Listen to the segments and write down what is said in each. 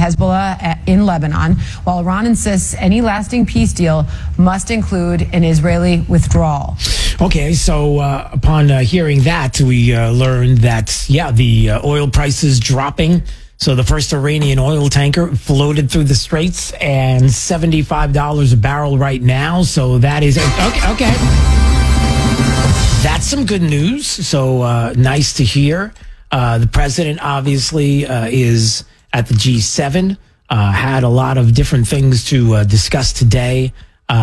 Hezbollah in Lebanon, while Iran insists any lasting peace deal must include an Israeli withdrawal. Okay, so upon hearing that, we learned that, the oil prices dropping. So the first Iranian oil tanker floated through the straits, and $75 a barrel right now. So that is okay. That's some good news. So nice to hear. The president obviously is at the G7. Had a lot of different things to discuss today,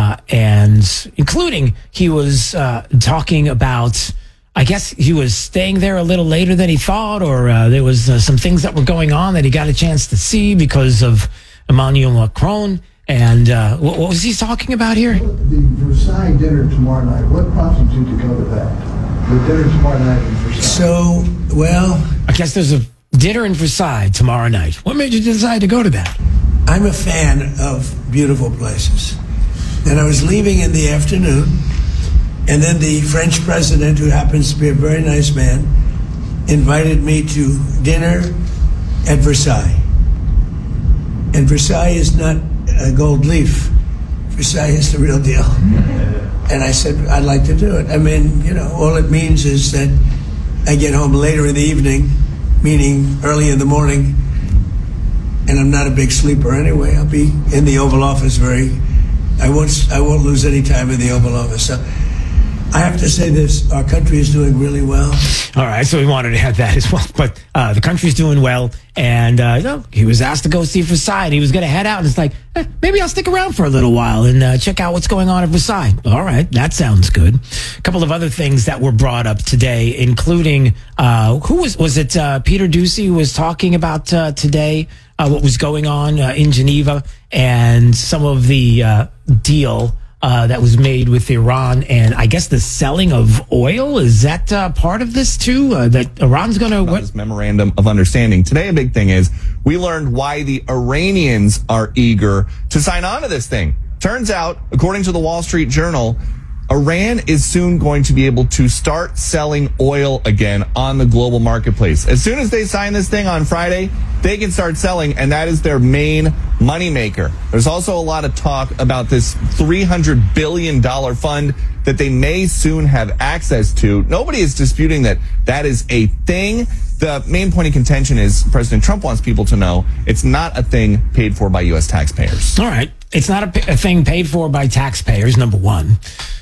and including he was talking about. I guess he was staying there a little later than he thought, or there was some things that were going on that he got a chance to see because of Emmanuel Macron. And what was he talking about here? The Versailles dinner tomorrow night. What prompted you to go to that? The dinner tomorrow night in Versailles. I guess there's a dinner in Versailles tomorrow night. What made you decide to go to that? I'm a fan of beautiful places. And I was leaving in the afternoon. And then the French president, who happens to be a very nice man, invited me to dinner at Versailles. And Versailles is not a gold leaf. Versailles is the real deal. And I said, I'd like to do it. I mean, all it means is that I get home later in the evening, meaning early in the morning, and I'm not a big sleeper anyway. I'll be in the Oval Office I won't lose any time in the Oval Office. So I have to say this, our country is doing really well. All right, so we wanted to have that as well. But the country's doing well, and he was asked to go see Versailles, and he was going to head out, and it's like, maybe I'll stick around for a little while and check out what's going on at Versailles. All right, that sounds good. A couple of other things that were brought up today, including, who was it Peter Doocy who was talking about today, what was going on in Geneva, and some of the deal that was made with Iran, and I guess the selling of oil, is that part of this too? That Iran's going to... This memorandum of understanding. Today, a big thing is we learned why the Iranians are eager to sign on to this thing. Turns out, according to the Wall Street Journal, Iran is soon going to be able to start selling oil again on the global marketplace. As soon as they sign this thing on Friday, they can start selling, and that is their main moneymaker. There's also a lot of talk about this $300 billion fund that they may soon have access to. Nobody is disputing that that is a thing. The main point of contention is President Trump wants people to know it's not a thing paid for by U.S. taxpayers. All right. It's not a thing paid for by taxpayers, number one.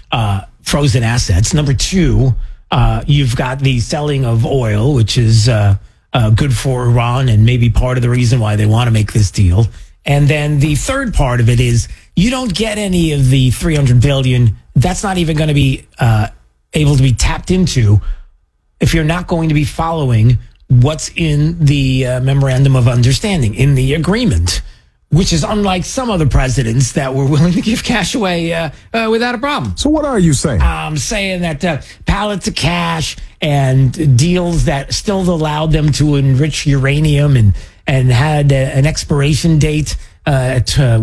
Frozen assets. Number two, you've got the selling of oil, which is good for Iran and maybe part of the reason why they want to make this deal. And then the third part of it is you don't get any of the $300 billion. That's not even going to be able to be tapped into if you're not going to be following what's in the memorandum of understanding, in the agreement, which is unlike some other presidents that were willing to give cash away without a problem. So what are you saying? I'm saying that pallets of cash and deals that still allowed them to enrich uranium and had an expiration date at,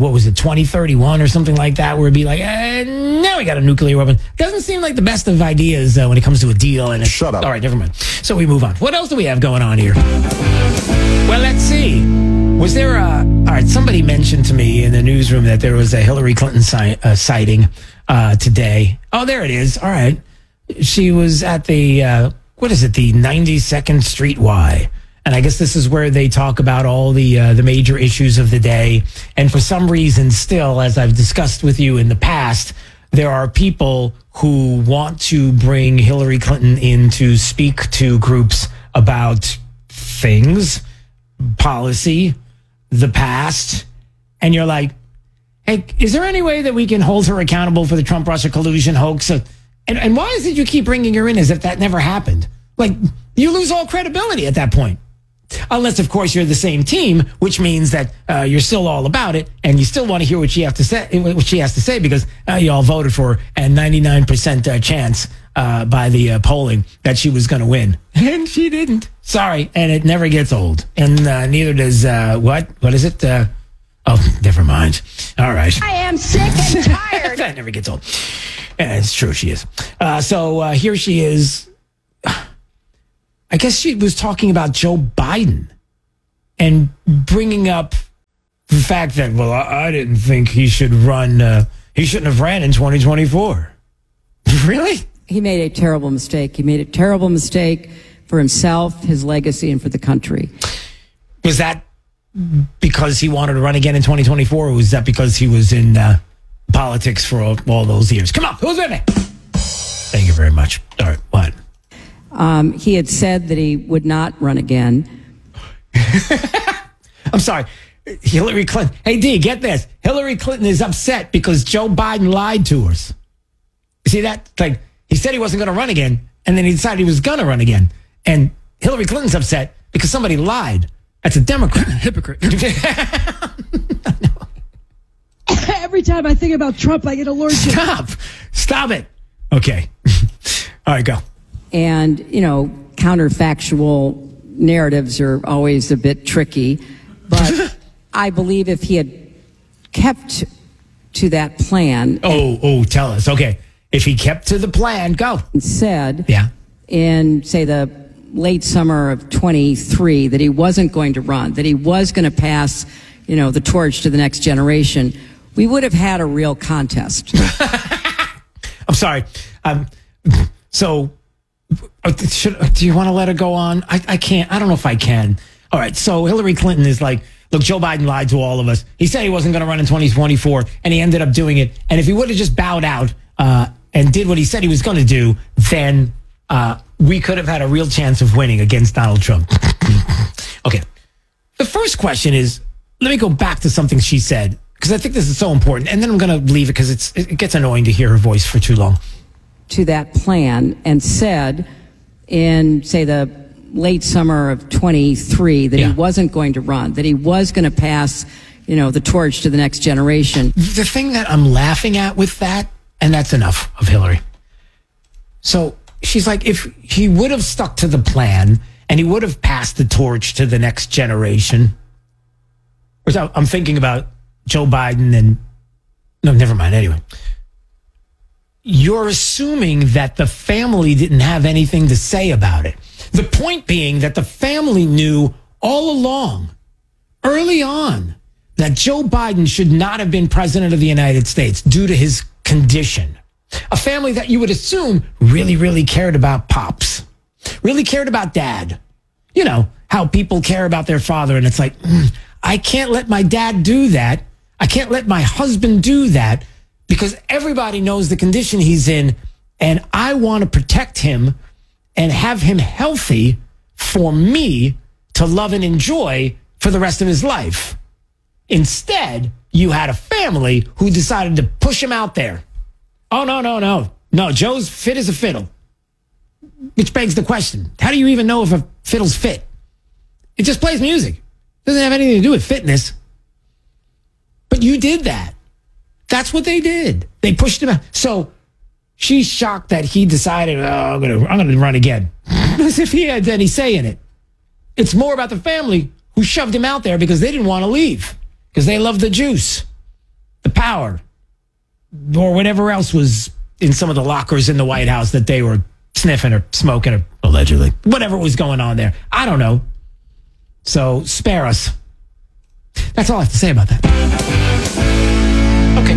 2031 or something like that, where it'd be like, now we got a nuclear weapon. Doesn't seem like the best of ideas when it comes to a deal. And Shut up. All right, never mind. So we move on. What else do we have going on here? Well, let's see. Was there all right, somebody mentioned to me in the newsroom that there was a Hillary Clinton sighting today. Oh, there it is. All right. She was at the, the 92nd Street Y. And I guess this is where they talk about all the major issues of the day. And for some reason, still, as I've discussed with you in the past, there are people who want to bring Hillary Clinton in to speak to groups about things, policy, the past, and you're like, hey, is there any way that we can hold her accountable for the Trump-Russia collusion hoax? And why is it you keep bringing her in as if that never happened? Like, you lose all credibility at that point. Unless, of course, you're the same team, which means that you're still all about it, and you still want to hear what she has to say, because you all voted for her, and 99% chance by the polling that she was going to win, and she didn't. Sorry, and it never gets old, and neither does what is it? Oh, never mind. All right. I am sick and tired. That never gets old. It's true, she is. So here she is. I guess she was talking about Joe Biden and bringing up the fact that, well, I didn't think he should run, he shouldn't have ran in 2024. Really? He made a terrible mistake. He made a terrible mistake for himself, his legacy, and for the country. Was that because he wanted to run again in 2024, or was that because he was in politics for all those years? Come on, who's with me? Thank you very much. All right, what? He had said that he would not run again. I'm sorry. Hillary Clinton. Hey, D, get this. Hillary Clinton is upset because Joe Biden lied to her. See that? Like, he said he wasn't going to run again, and then he decided he was going to run again. And Hillary Clinton's upset because somebody lied. That's a Democrat. Hypocrite. Every time I think about Trump, I get allergic. Stop it. Okay. All right, go. And, counterfactual narratives are always a bit tricky. But I believe if he had kept to that plan. Tell us. Okay. If he kept to the plan, go. And said, yeah, in, say, the late summer of 23, that he wasn't going to run, that he was going to pass, the torch to the next generation, we would have had a real contest. I'm sorry. So, do you want to let her go on? I can't. I don't know if I can. All right. So Hillary Clinton is like, look, Joe Biden lied to all of us. He said he wasn't going to run in 2024, and he ended up doing it. And if he would have just bowed out and did what he said he was going to do, then we could have had a real chance of winning against Donald Trump. Okay. The first question is, let me go back to something she said, because I think this is so important. And then I'm going to leave it because it gets annoying to hear her voice for too long. To that plan and said in, say, the late summer of 23 that he wasn't going to run, that he was going to pass, the torch to the next generation. The thing that I'm laughing at with that, and that's enough of Hillary. So she's like, if he would have stuck to the plan and he would have passed the torch to the next generation, which I'm thinking about Joe Biden and, no, never mind. Anyway, you're assuming that the family didn't have anything to say about it. The point being that the family knew all along, early on, that Joe Biden should not have been president of the United States due to his condition. A family that you would assume really, really cared about Pops, really cared about Dad. How people care about their father. And it's like, I can't let my dad do that. I can't let my husband do that because everybody knows the condition he's in. And I want to protect him and have him healthy for me to love and enjoy for the rest of his life. Instead, you had a family who decided to push him out there. Oh, no. No, Joe's fit as a fiddle. Which begs the question, how do you even know if a fiddle's fit? It just plays music. It doesn't have anything to do with fitness. But you did that. That's what they did. They pushed him out. So she's shocked that he decided, I'm gonna run again. As if he had any say in it. It's more about the family who shoved him out there because they didn't want to leave. Because they loved the juice, the power, or whatever else was in some of the lockers in the White House that they were sniffing or smoking or allegedly. Whatever was going on there. I don't know. So spare us. That's all I have to say about that. Okay.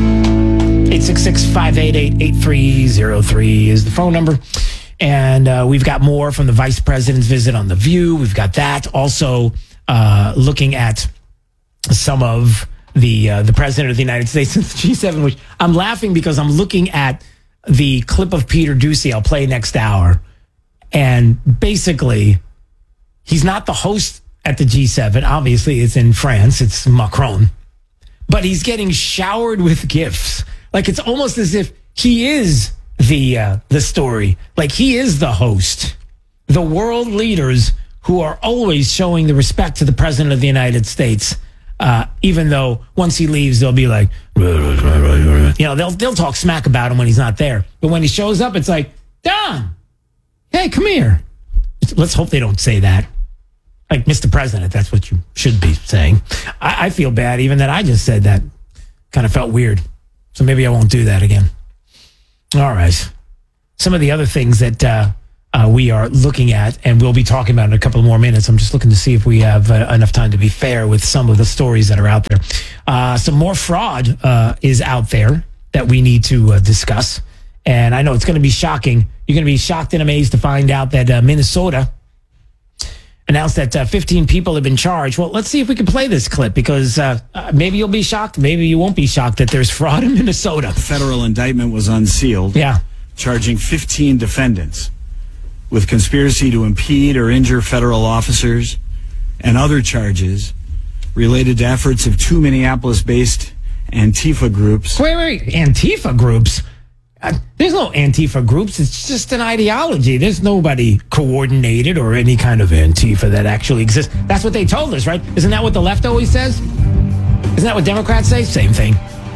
866-588-8303 is the phone number. And we've got more from the vice president's visit on The View. We've got that. Also looking at some of the president of the United States in the G7, which I'm laughing because I'm looking at the clip of Peter Doocy I'll play next hour. And basically, he's not the host at the G7. Obviously, it's in France. It's Macron. But he's getting showered with gifts. Like, it's almost as if he is the story. Like, he is the host. The world leaders who are always showing the respect to the president of the United States. Even though once he leaves, they'll be like, they'll talk smack about him when he's not there. But when he shows up, it's like, Don, hey, come here. Let's hope they don't say that. Like, Mr. President, that's what you should be saying. I feel bad even that I just said that. Kind of felt weird. So maybe I won't do that again. All right. Some of the other things that we are looking at, and we'll be talking about in a couple more minutes. I'm just looking to see if we have enough time to be fair with some of the stories that are out there. Some more fraud is out there that we need to discuss. And I know it's going to be shocking. You're going to be shocked and amazed to find out that Minnesota announced that 15 people have been charged. Well, let's see if we can play this clip, because maybe you'll be shocked. Maybe you won't be shocked that there's fraud in Minnesota. The federal indictment was unsealed. Yeah. Charging 15 defendants with conspiracy to impede or injure federal officers and other charges related to efforts of two Minneapolis-based Antifa groups. Wait. Antifa groups? There's no Antifa groups. It's just an ideology. There's nobody coordinated or any kind of Antifa that actually exists. That's what they told us, right? Isn't that what the left always says? Isn't that what Democrats say? Same thing.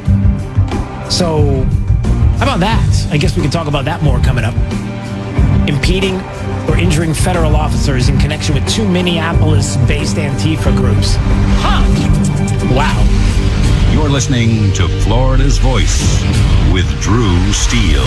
So, how about that? I guess we can talk about that more coming up. Impeding or injuring federal officers in connection with two Minneapolis-based Antifa groups. Huh. Wow. You're listening to Florida's Voice with Drew Steele.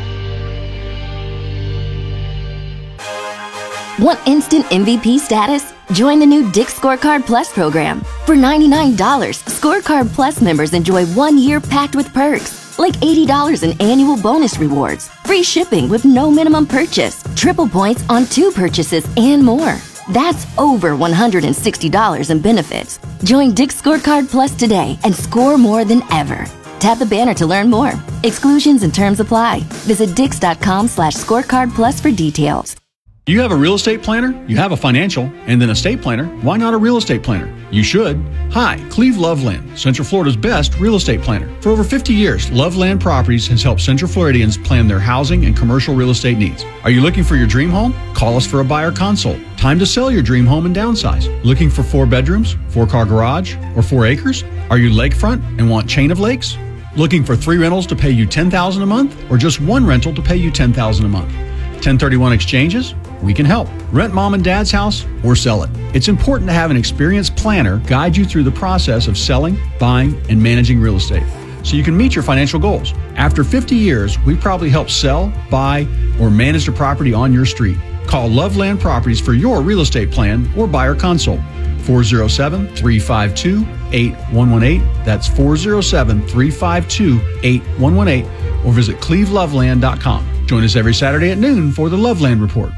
Want instant MVP status? Join the new Dick's Scorecard Plus program. For $99, Scorecard Plus members enjoy 1 year packed with perks, like $80 in annual bonus rewards, free shipping with no minimum purchase, triple points on 2 purchases, and more. That's over $160 in benefits. Join Dick's Scorecard Plus today and score more than ever. Tap the banner to learn more. Exclusions and terms apply. Visit Dix.com/scorecard plus for details. You have a real estate planner, you have a financial, and then a estate planner. Why not a real estate planner? You should. Hi, Cleve Loveland, Central Florida's best real estate planner. For over 50 years, Loveland Properties has helped Central Floridians plan their housing and commercial real estate needs. Are you looking for your dream home? Call us for a buyer consult. Time to sell your dream home and downsize. Looking for 4 bedrooms, 4-car garage, or 4 acres? Are you lakefront and want chain of lakes? Looking for 3 rentals to pay you $10,000 a month, or just 1 rental to pay you $10,000 a month? 1031 exchanges? We can help. Rent mom and dad's house or sell it. It's important to have an experienced planner guide you through the process of selling, buying, and managing real estate so you can meet your financial goals. After 50 years, we probably help sell, buy, or manage the property on your street. Call Loveland Properties for your real estate plan or buyer consult. 407-352-8118. That's 407-352-8118. Or visit cleveloveland.com. Join us every Saturday at noon for the Loveland Report.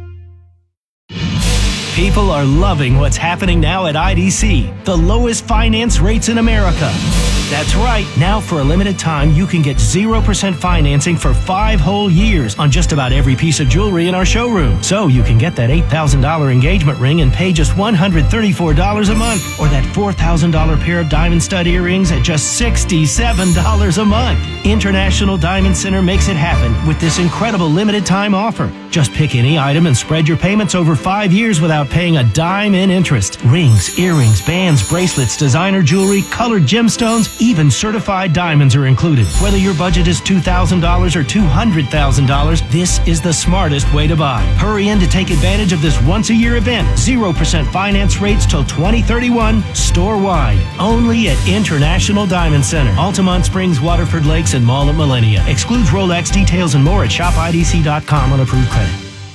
People are loving what's happening now at IDC, the lowest finance rates in America. That's right. Now, for a limited time, you can get 0% financing for 5 whole years on just about every piece of jewelry in our showroom. So you can get that $8,000 engagement ring and pay just $134 a month, or that $4,000 pair of diamond stud earrings at just $67 a month. International Diamond Center makes it happen with this incredible limited time offer. Just pick any item and spread your payments over 5 years without paying a dime in interest. Rings, earrings, bands, bracelets, designer jewelry, colored gemstones, even certified diamonds are included. Whether your budget is $2,000 or $200,000, this is the smartest way to buy. Hurry in to take advantage of this once-a-year event. 0% finance rates till 2031, store-wide. Only at International Diamond Center. Altamont Springs, Waterford Lakes, and Mall at Millennia. Excludes Rolex. Details and more at shopidc.com on approved credit.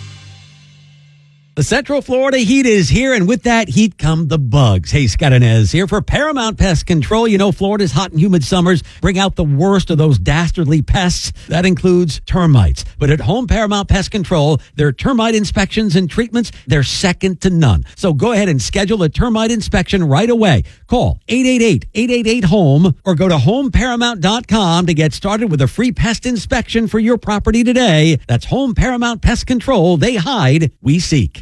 The Central Florida heat is here, and with that heat come the bugs. Hey, Scott Inez here for Paramount Pest Control. You know, Florida's hot and humid summers bring out the worst of those dastardly pests. That includes termites. But at Home Paramount Pest Control, their termite inspections and treatments, they're second to none. So go ahead and schedule a termite inspection right away. Call 888-888-HOME or go to homeparamount.com to get started with a free pest inspection for your property today. That's Home Paramount Pest Control. They hide, we seek.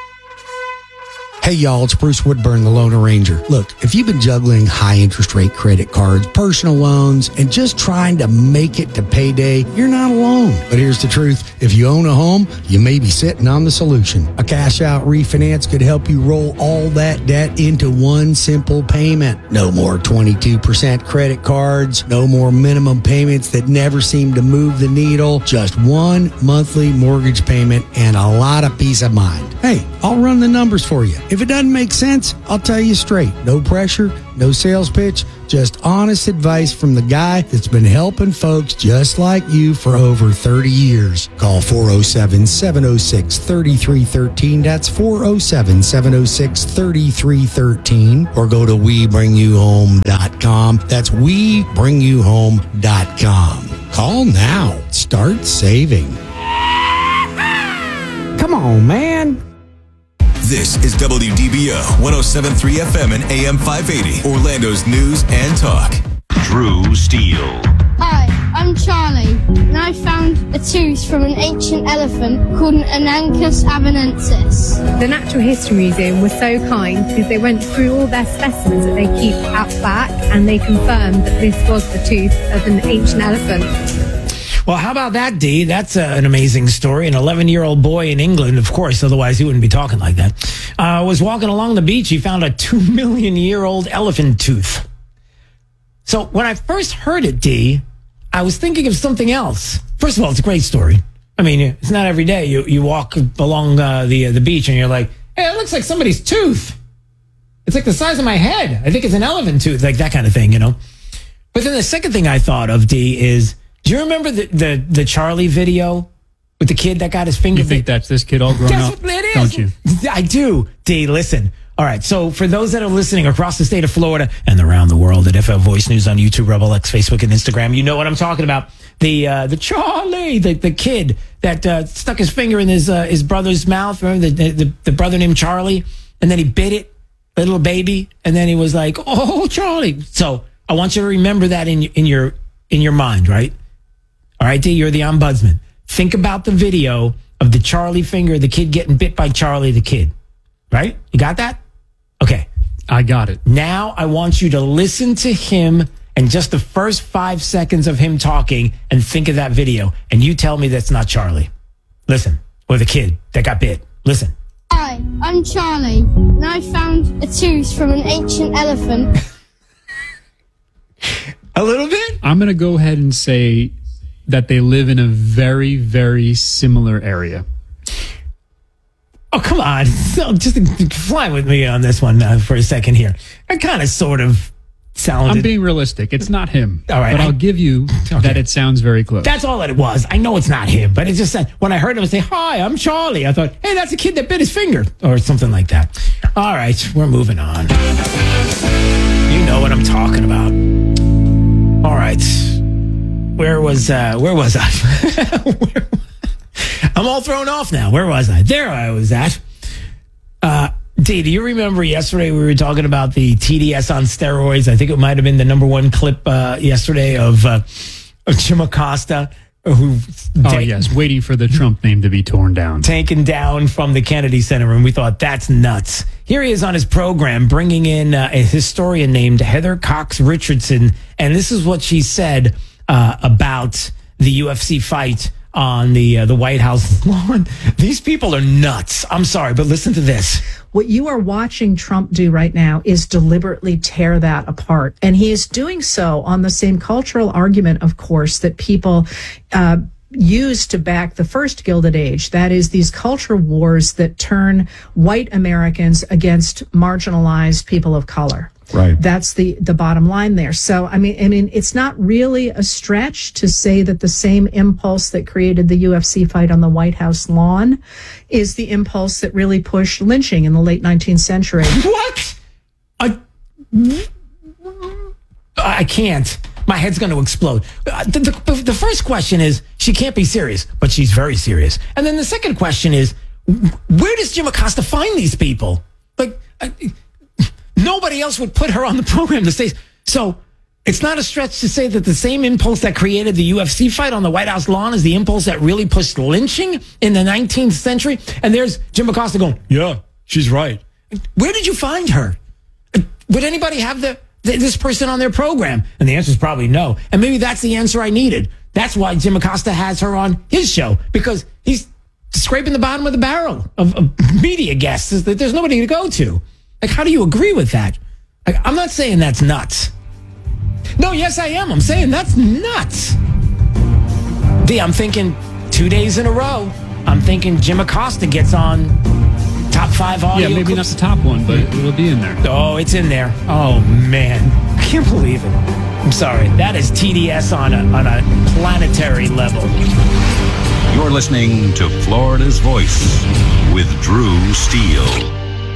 Hey y'all, it's Bruce Woodburn, the Loan Arranger. Look, if you've been juggling high interest rate credit cards, personal loans, and just trying to make it to payday, you're not alone. But here's the truth. If you own a home, you may be sitting on the solution. A cash out refinance could help you roll all that debt into one simple payment. No more 22% credit cards, no more minimum payments that never seem to move the needle, just one monthly mortgage payment and a lot of peace of mind. Hey, I'll run the numbers for you. If it doesn't make sense, I'll tell you straight. No pressure, no sales pitch, just honest advice from the guy that's been helping folks just like you for over 30 years. Call 407-706-3313. That's 407-706-3313. Or go to WeBringYouHome.com. That's WeBringYouHome.com. Call now. Start saving. Come on, man. This is WDBO 107.3 FM and AM 580, Orlando's news and talk. Drew Steele. Hi, I'm Charlie, and I found a tooth from an ancient elephant called an Ananchus avenensis. The Natural History Museum was so kind because they went through all their specimens that they keep out back, and they confirmed that this was the tooth of an ancient elephant. Well, how about that, Dee? That's an amazing story. An 11-year-old boy in England, of course, otherwise he wouldn't be talking like that, was walking along the beach. He found a 2-million-year-old elephant tooth. So when I first heard it, Dee, I was thinking of something else. First of all, it's a great story. I mean, it's not every day you walk along the beach and you're like, hey, it looks like somebody's tooth. It's like the size of my head. I think it's an elephant tooth, like that kind of thing, you know. But then the second thing I thought of, Dee, is, do you remember the Charlie video with the kid that got his finger? You think that's this kid all grown up? It is. Don't you? I do. Dee, listen. All right. So for those that are listening across the state of Florida and around the world at FL Voice News on YouTube, Rebel X, Facebook, and Instagram, you know what I'm talking about. The Charlie, the kid that stuck his finger in his brother's mouth. Remember the brother named Charlie, and then he bit it, a little baby, and then he was like, "Oh, Charlie." So I want you to remember that in your mind, right? All right, Dee, you're the ombudsman. Think about the video of the Charlie finger, the kid getting bit by Charlie the kid. Right? You got that? Okay. I got it. Now I want you to listen to him and just the first 5 seconds of him talking and think of that video. And you tell me that's not Charlie. Listen. Or the kid that got bit. Listen. Hi, I'm Charlie, and I found a tooth from an ancient elephant. A little bit? I'm going to go ahead and say that they live in a very, very similar area. Oh, come on. So just fly with me on this one for a second here. It kind of sort of sounded... I'm being realistic. It's not him. All right. But I'll give you that it sounds very close. That's all that it was. I know it's not him, but it just said, when I heard him say, "Hi, I'm Charlie," I thought, hey, that's a kid that bit his finger or something like that. All right, we're moving on. You know what I'm talking about. All right. Where was I? I'm all thrown off now. Where was I? There I was at. Dee, do you remember yesterday we were talking about the TDS on steroids? I think it might have been the number one clip yesterday of Jim Acosta, who... yes, waiting for the Trump name to be torn down. Taken down from the Kennedy Center, and we thought, that's nuts. Here he is on his program, bringing in a historian named Heather Cox Richardson, and this is what she said about the UFC fight on the White House lawn. These people are nuts. I'm sorry, but listen to this. What you are watching Trump do right now is deliberately tear that apart. And he is doing so on the same cultural argument, of course, that people used to back the first Gilded Age. That is, these culture wars that turn white Americans against marginalized people of color. Right. That's the bottom line there. So, I mean, it's not really a stretch to say that the same impulse that created the UFC fight on the White House lawn is the impulse that really pushed lynching in the late 19th century. What? I can't. My head's going to explode. The first question is, she can't be serious, but she's very serious. And then the second question is, where does Jim Acosta find these people? Like, nobody else would put her on the program to say. So it's not a stretch to say that the same impulse that created the UFC fight on the White House lawn is the impulse that really pushed lynching in the 19th century. And there's Jim Acosta going, yeah, she's right. Where did you find her? Would anybody have this person on their program? And the answer is probably no. And maybe that's the answer I needed. That's why Jim Acosta has her on his show, because he's scraping the bottom of the barrel of media guests that there's nobody to go to. Like, how do you agree with that? Like, I'm not saying that's nuts. No, yes, I am. I'm saying that's nuts. Dee, I'm thinking 2 days in a row, I'm thinking Jim Acosta gets on top 5 audio. Yeah, maybe not the top one, but it'll be in there. Oh, it's in there. Oh, man. I can't believe it. I'm sorry. That is TDS on a planetary level. You're listening to Florida's Voice with Drew Steele.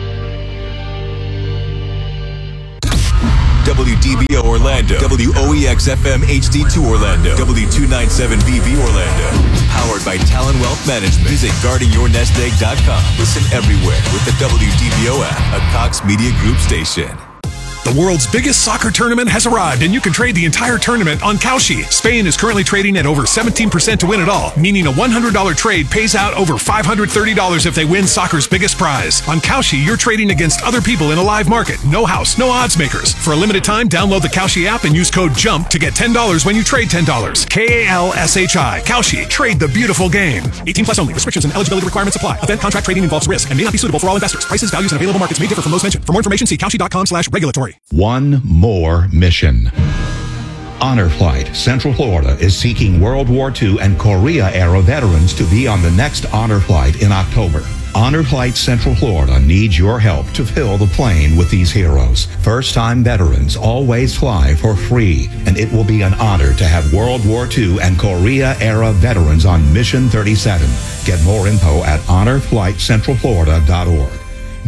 WDBO Orlando, WOEX FM HD2 Orlando, W297VB Orlando. Powered by Talon Wealth Management. Visit guardingyournestegg.com. Listen everywhere with the WDBO app, a Cox Media Group station. The world's biggest soccer tournament has arrived, and you can trade the entire tournament on Kalshi. Spain is currently trading at over 17% to win it all, meaning a $100 trade pays out over $530 if they win soccer's biggest prize. On Kalshi, you're trading against other people in a live market. No house, no odds makers. For a limited time, download the Kalshi app and use code JUMP to get $10 when you trade $10. KALSHI. Kalshi. Trade the beautiful game. 18 plus only. Restrictions and eligibility requirements apply. Event contract trading involves risk and may not be suitable for all investors. Prices, values, and available markets may differ from those mentioned. For more information, see Kalshi.com/regulatory. One more mission. Honor Flight Central Florida is seeking World War II and Korea-era veterans to be on the next Honor Flight in October. Honor Flight Central Florida needs your help to fill the plane with these heroes. First-time veterans always fly for free, and it will be an honor to have World War II and Korea-era veterans on Mission 37. Get more info at honorflightcentralflorida.org.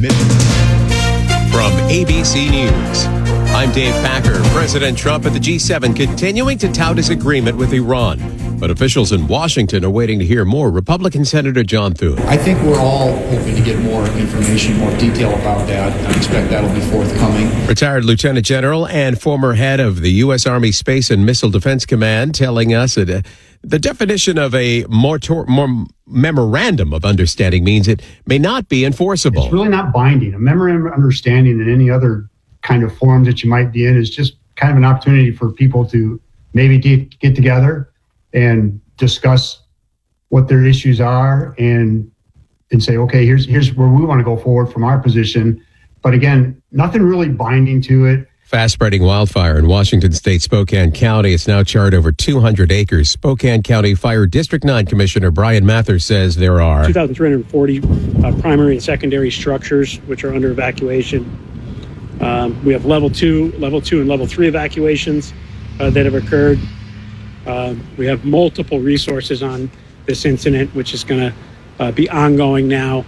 From ABC News, I'm Dave Packer. President Trump at the G7 continuing to tout his agreement with Iran. But officials in Washington are waiting to hear more. Republican Senator John Thune. I think we're all hoping to get more information, more detail about that. I expect that'll be forthcoming. Retired Lieutenant General and former head of the U.S. Army Space and Missile Defense Command telling us that the definition of a memorandum of understanding means it may not be enforceable. It's really not binding. A memorandum of understanding in any other kind of forum that you might be in is just kind of an opportunity for people to maybe get together and discuss what their issues are and say, okay, here's where we want to go forward from our position. But again, nothing really binding to it. Fast-spreading wildfire in Washington State, Spokane County. It's now charred over 200 acres. Spokane County Fire District 9 Commissioner Brian Mathers says there are 2,340 primary and secondary structures which are under evacuation. We have level 2 and level 3 evacuations that have occurred. We have multiple resources on this incident, which is going to be ongoing now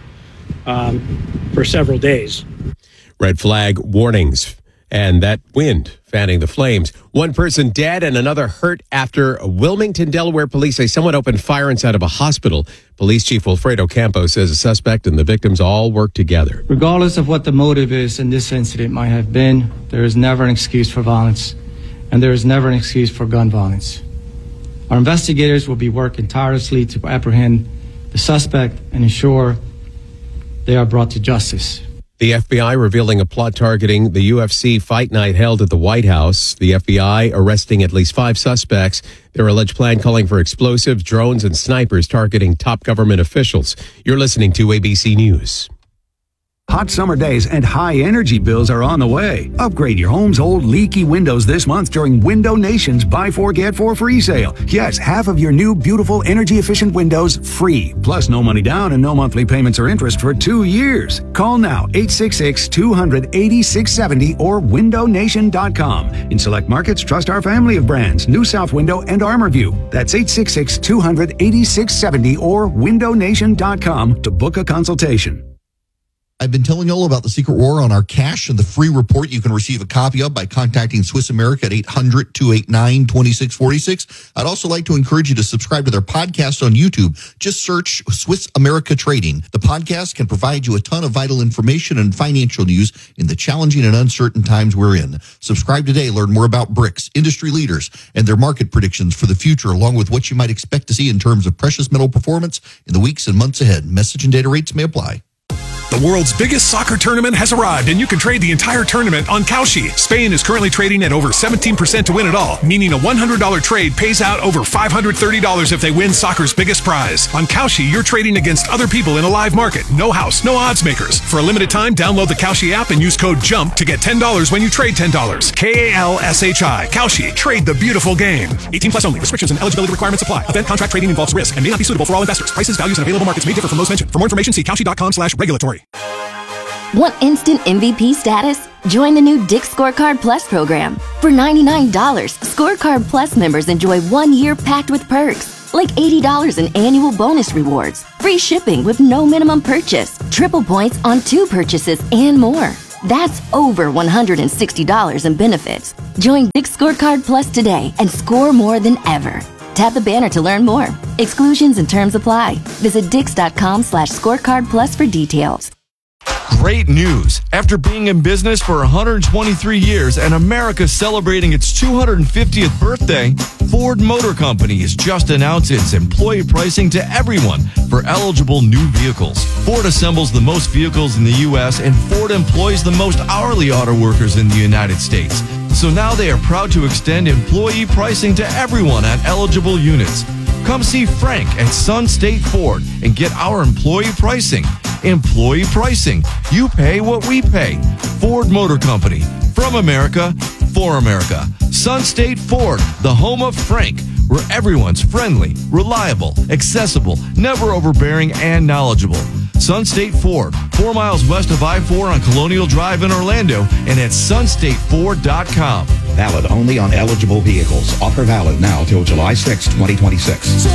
for several days. Red flag warnings and that wind fanning the flames. One person dead and another hurt after Wilmington, Delaware police say someone opened fire inside of a hospital. Police Chief Wilfredo Campos says the suspect and the victims all work together. Regardless of what the motive is in this incident might have been, there is never an excuse for violence, and there is never an excuse for gun violence. Our investigators will be working tirelessly to apprehend the suspect and ensure they are brought to justice. The FBI revealing a plot targeting the UFC fight night held at the White House. The FBI arresting at least 5 suspects. Their alleged plan calling for explosives, drones, and snipers targeting top government officials. You're listening to ABC News. Hot summer days and high energy bills are on the way. Upgrade your home's old leaky windows this month during Window Nation's Buy 4 Get 4 free sale. Yes, half of your new beautiful energy efficient windows free. Plus no money down and no monthly payments or interest for 2 years. Call now 866-200-8670 or windownation.com. In select markets, trust our family of brands, New South Window and ArmorView. That's 866-200-8670 or windownation.com to book a consultation. I've been telling you all about the secret war on our cash and the free report you can receive a copy of by contacting Swiss America at 800-289-2646. I'd also like to encourage you to subscribe to their podcast on YouTube. Just search Swiss America Trading. The podcast can provide you a ton of vital information and financial news in the challenging and uncertain times we're in. Subscribe today. Learn more about BRICS, industry leaders, and their market predictions for the future, along with what you might expect to see in terms of precious metal performance in the weeks and months ahead. Message and data rates may apply. The world's biggest soccer tournament has arrived, and you can trade the entire tournament on Kalshi. Spain is currently trading at over 17% to win it all, meaning a $100 trade pays out over $530 if they win soccer's biggest prize. On Kalshi, you're trading against other people in a live market. No house, no odds makers. For a limited time, download the Kalshi app and use code JUMP to get $10 when you trade $10. KALSHI. Kalshi. Trade the beautiful game. 18 plus only. Restrictions and eligibility requirements apply. Event contract trading involves risk and may not be suitable for all investors. Prices, values, and available markets may differ from those mentioned. For more information, see Kalshi.com/regulatory. Want instant MVP status? Join the new Dick's Scorecard Plus program. For $99, Scorecard Plus members enjoy 1 year packed with perks, like $80 in annual bonus rewards, free shipping with no minimum purchase, triple points on 2 purchases, and more. That's over $160 in benefits. Join Dick's Scorecard Plus today and score more than ever. Tap the banner to learn more. Exclusions and terms apply. Visit dix.com/scorecard plus for details. Great news! After being in business for 123 years and America celebrating its 250th birthday, Ford Motor Company has just announced its employee pricing to everyone for eligible new vehicles. Ford assembles the most vehicles in the U.S. and Ford employs the most hourly auto workers in the United States. So now they are proud to extend employee pricing to everyone on eligible units. Come see Frank at Sun State Ford and get our employee pricing. Employee pricing. You pay what we pay. Ford Motor Company. From America, for America. Sun State Ford, the home of Frank, where everyone's friendly, reliable, accessible, never overbearing, and knowledgeable. Sun State Ford, 4 miles west of I-4 on Colonial Drive in Orlando, and at sunstateford.com. Valid only on eligible vehicles. Offer valid now till July 6, 2026.